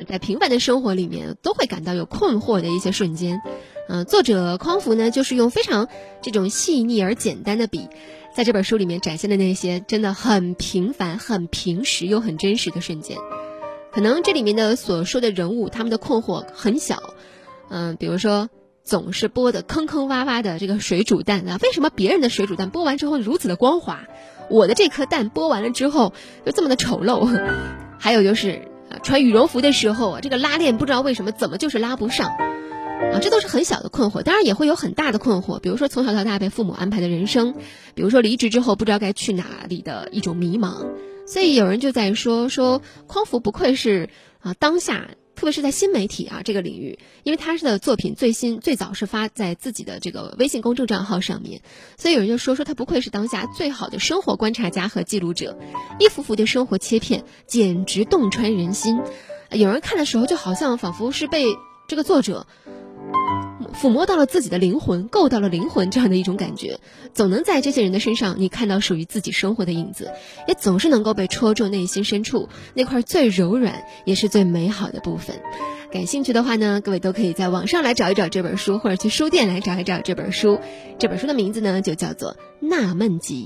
在平凡的生活里面都会感到有困惑的一些瞬间。作者匡扶呢，就是用非常这种细腻而简单的笔，在这本书里面展现的那些真的很平凡、很平实又很真实的瞬间。可能这里面的所说的人物，他们的困惑很小，比如说总是剥的坑坑洼洼的这个水煮蛋啊，为什么别人的水煮蛋剥完之后如此的光滑，我的这颗蛋剥完了之后就这么的丑陋？还有就是穿羽绒服的时候这个拉链不知道为什么怎么就是拉不上。这都是很小的困惑，当然也会有很大的困惑，比如说从小到大被父母安排的人生，比如说离职之后不知道该去哪里的一种迷茫。所以有人就在说匡扶不愧是当下特别是在新媒体这个领域，因为他的作品最早是发在自己的这个微信公众账号上面，所以有人就说他不愧是当下最好的生活观察家和记录者，一幅幅的生活切片简直洞穿人心。有人看的时候就好像仿佛是被这个作者抚摸到了自己的灵魂，够到了灵魂这样的一种感觉，总能在这些人的身上你看到属于自己生活的影子，也总是能够被戳中内心深处那块最柔软也是最美好的部分。感兴趣的话呢，各位都可以在网上来找一找这本书，或者去书店来找一找这本书。这本书的名字呢就叫做《纳闷集》。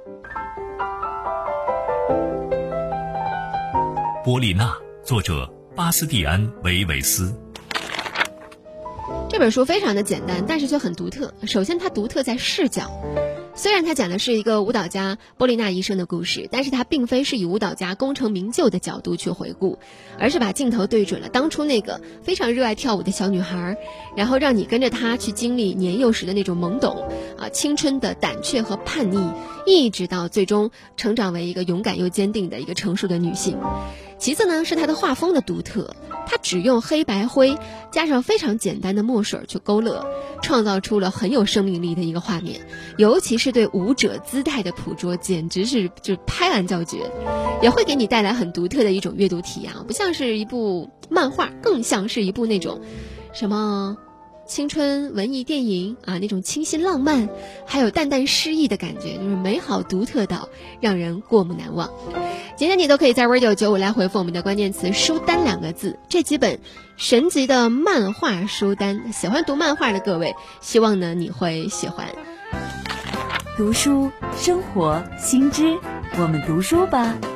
波丽娜，作者巴斯蒂安·维维斯。 这本书非常的简单，但是却很独特。首先它独特在视角，虽然它讲的是一个舞蹈家波丽娜一生的故事，但是它并非是以舞蹈家功成名就的角度去回顾，而是把镜头对准了当初那个非常热爱跳舞的小女孩，然后让你跟着她去经历年幼时的那种懵懂青春的胆怯和叛逆，一直到最终成长为一个勇敢又坚定的一个成熟的女性。其次呢，是它的画风的独特，它只用黑白灰加上非常简单的墨水去勾勒，创造出了很有生命力的一个画面，尤其是对舞者姿态的捕捉，简直是就拍案叫绝，也会给你带来很独特的一种阅读体验，不像是一部漫画，更像是一部那种什么青春文艺电影那种清新浪漫，还有淡淡诗意的感觉，就是美好独特到让人过目难忘。今天你都可以在 radio95 来回复我们的关键词书单2个字，这几本神级的漫画书单，喜欢读漫画的各位，希望呢你会喜欢。 读书生活新知，我们读书吧。